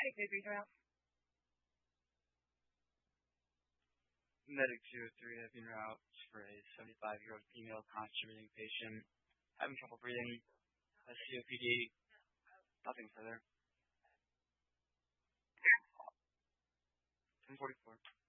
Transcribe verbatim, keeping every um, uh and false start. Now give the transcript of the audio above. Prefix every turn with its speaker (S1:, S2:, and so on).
S1: Medic may be route.
S2: Medic zero three have been route for a seventy-five-year-old female contributing patient having trouble breathing. A C O P D. Nothing further. ten forty-four.